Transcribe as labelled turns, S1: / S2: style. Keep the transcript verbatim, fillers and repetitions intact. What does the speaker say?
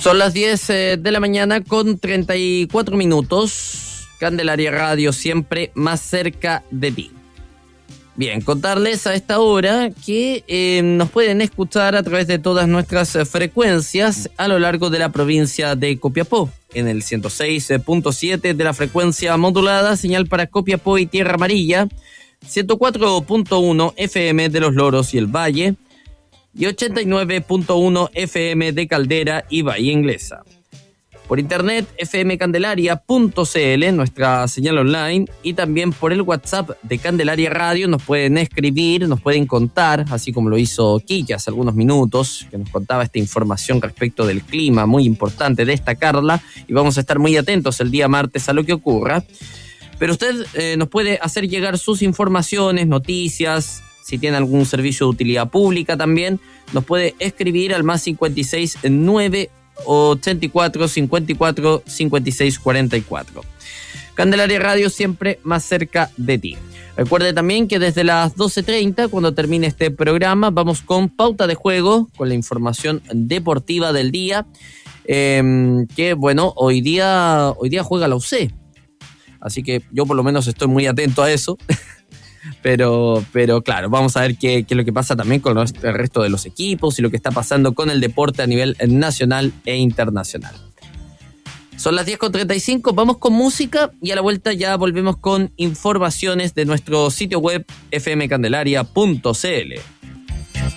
S1: Son las diez eh, de la mañana con treinta y cuatro minutos. Candelaria Radio, siempre más cerca de ti. Bien, contarles a esta hora que eh, nos pueden escuchar a través de todas nuestras eh, frecuencias a lo largo de la provincia de Copiapó. En el ciento seis punto siete de la frecuencia modulada, señal para Copiapó y Tierra Amarilla, ciento cuatro punto uno F M de Los Loros y el Valle, y ochenta y nueve punto uno F M de Caldera y Bahía Inglesa. Por internet, f m candelaria punto c l, nuestra señal online, y también por el WhatsApp de Candelaria Radio nos pueden escribir, nos pueden contar, así como lo hizo Kiki hace algunos minutos, que nos contaba esta información respecto del clima, muy importante destacarla, y vamos a estar muy atentos el día martes a lo que ocurra. Pero usted eh, nos puede hacer llegar sus informaciones, noticias, si tiene algún servicio de utilidad pública también, nos puede escribir al más cincuenta y seis nueve ochenta y cuatro cincuenta y cuatro cincuenta y seis cuarenta y cuatro. Candelaria Radio, siempre más cerca de ti. Recuerde también que desde las doce treinta, cuando termine este programa, vamos con Pauta de Juego, con la información deportiva del día, eh, que bueno, hoy día, hoy día juega la U C, así que yo por lo menos estoy muy atento a eso. Pero, pero claro, vamos a ver qué, qué es lo que pasa también con los, el resto de los equipos y lo que está pasando con el deporte a nivel nacional e internacional. Son las diez con treinta y cinco, vamos con música y a la vuelta ya volvemos con informaciones de nuestro sitio web f m candelaria punto c l.